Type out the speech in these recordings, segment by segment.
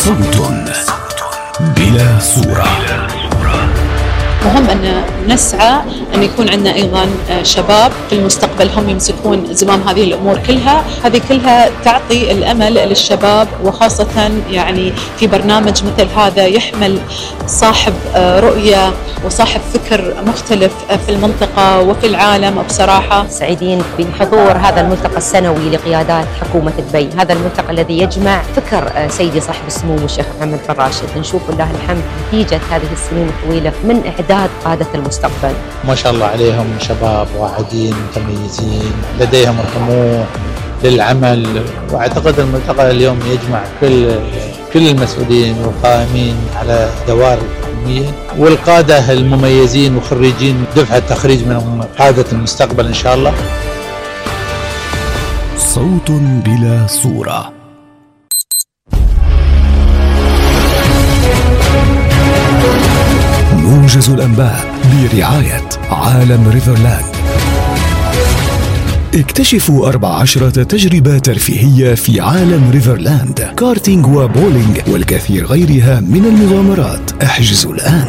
صوت بلا صورة. مهم أن نسعى أن يكون عندنا أيضا شباب في المستقبل هم يمسكون زمام هذه الأمور كلها. هذه كلها تعطي الأمل للشباب، وخاصة يعني في برنامج مثل هذا يحمل صاحب رؤية وصاحب فكر مختلف في المنطقة وفي العالم. بصراحة سعيدين بحضور هذا الملتقى السنوي لقيادات حكومة دبي، هذا الملتقى الذي يجمع فكر سيدي صاحب السمو الشيخ محمد بن راشد. نشوف والله الحمد نتيجة هذه السنين الطويلة من إعداد قادة المستقبل. ما شاء الله عليهم شباب واعدين متميزين، لديهم الطموح للعمل، واعتقد الملتقى اليوم يجمع كل المسؤولين والقائمين على دوائر الحكومية والقادة المميزين وخريجين دفعة تخريج من قادة المستقبل إن شاء الله. صوت بلا صورة. موجز الأنباء برعاية عالم ريفرلاند. اكتشفوا 14 تجربة ترفيهية في عالم ريفرلاند، كارتينج وبولينج والكثير غيرها من المغامرات. احجزوا الآن.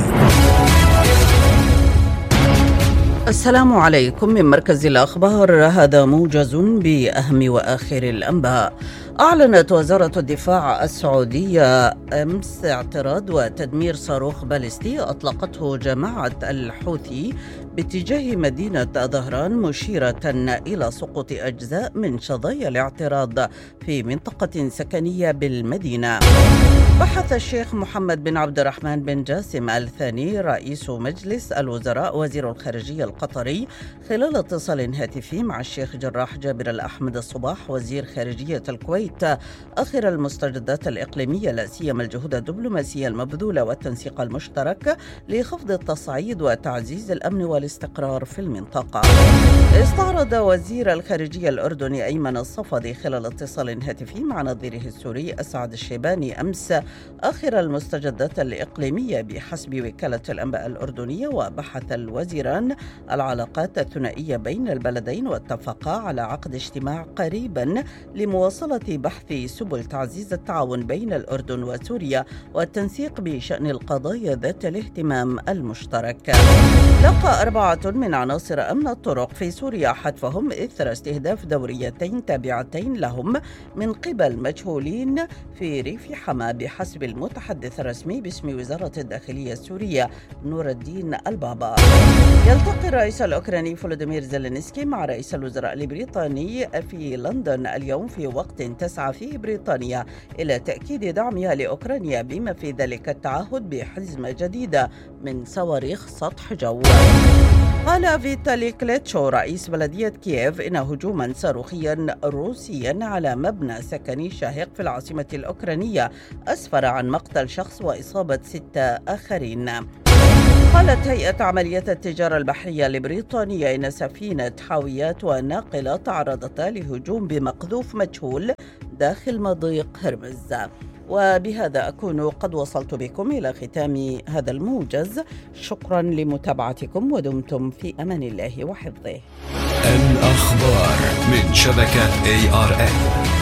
السلام عليكم من مركز الأخبار، هذا موجز بأهم وآخر الأنباء. أعلنت وزارة الدفاع السعودية أمس اعتراض وتدمير صاروخ باليستي أطلقته جماعة الحوثي باتجاه مدينة ظهران، مشيرة إلى سقوط أجزاء من شظايا الاعتراض في منطقة سكنية بالمدينة. بحث الشيخ محمد بن عبد الرحمن بن جاسم الثاني رئيس مجلس الوزراء وزير الخارجية القطري خلال اتصال هاتفي مع الشيخ جراح جابر الأحمد الصباح وزير خارجية الكويت آخر المستجدات الإقليمية، لا سيما الجهود الدبلوماسية المبذولة والتنسيق المشترك لخفض التصعيد وتعزيز الأمن والاستقرار في المنطقة. استعرض وزير الخارجية الأردني أيمن الصفدي خلال اتصال هاتفي مع نظيره السوري أسعد الشيباني أمس آخر المستجدات الإقليمية بحسب وكالة الأنباء الأردنية، وبحث الوزيران العلاقات الثنائية بين البلدين واتفقا على عقد اجتماع قريبا لمواصلة بحث سبل تعزيز التعاون بين الأردن وسوريا والتنسيق بشأن القضايا ذات الاهتمام المشترك. لقى 4 من عناصر أمن الطرق في سوريا حتفهم إثر استهداف دوريتين تابعتين لهم من قبل مجهولين في ريف حما بحسب المتحدث الرسمي باسم وزارة الداخلية السورية نور الدين البابا. يلتقي الرئيس الأوكراني فولوديمير زيلينسكي مع رئيس الوزراء البريطاني في لندن اليوم في وقت تسعى فيه بريطانيا إلى تأكيد دعمها لأوكرانيا، بما في ذلك التعهد بحزمة جديدة من صواريخ سطح جو. قال فيتالي كليتشو رئيس بلدية كييف إن هجوما صاروخيا روسيا على مبنى سكني شاهق في العاصمة الأوكرانية أسفر عن مقتل شخص وإصابة 6 آخرين. قالت هيئة عمليات التجارة البحرية البريطانية إن سفينة حاويات وناقلة تعرضتا لهجوم بمقذوف مجهول داخل مضيق هرمز. وبهذا أكون قد وصلت بكم إلى ختام هذا الموجز. شكرا لمتابعتكم ودمتم في أمان الله وحفظه. الأخبار من شبكة ARN.